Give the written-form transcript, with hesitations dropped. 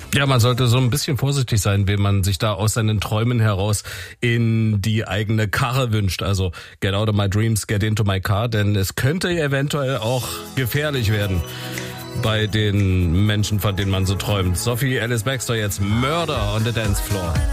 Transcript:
Ja, man sollte so ein bisschen vorsichtig sein, wenn man sich da aus seinen Träumen heraus in die eigene Karre wünscht. Also get out of my dreams, get into my car, denn es könnte eventuell auch gefährlich werden bei den Menschen, von denen man so träumt. Sophie Ellis-Bextor jetzt Murder on the Dance Floor.